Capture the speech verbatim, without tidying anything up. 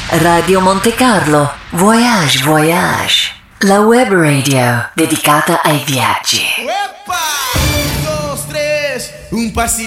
Radio Monte Carlo, Voyage Voyage, la web radio dedicata ai viaggi. Epa! Un, dos, tres, un pasito.